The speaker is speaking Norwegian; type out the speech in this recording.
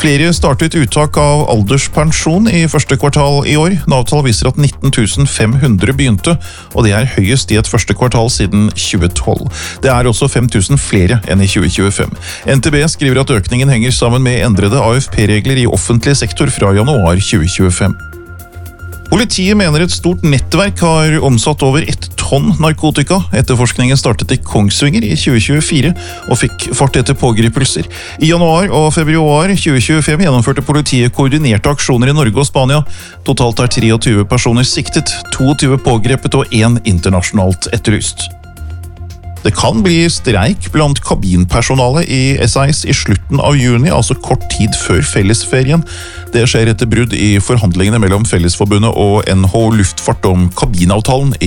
Flere startet uttak av alderspensjon i første kvartal i år. Nav-tall viser at 19 500 begynte, og det er høyest i et første kvartal siden 2012. Det er også 5 000 flere enn i 2025. NTB skriver at økningen henger sammen med endrede AFP-regler i offentlig sektor fra januar 2025. Politiet mener et stort nettverk har omsatt over 1 tonn narkotika. Etterforskningen startet i Kongsvinger i 2024 og fikk fart etter pågripelser. I januar og februar 2025 gjennomførte politiet koordinerte aksjoner i Norge og Spania. Totalt er 23 personer siktet, 22 pågrepet og 1 internasjonalt etterlyst. Det kan bli streik blant kabinpersonalet i SAS i slutten av juni, altså kort tid før fellesferien. Det skjer etter brudd i forhandlingene mellom Fellesforbundet og NHO Luftfart om kabinavtalen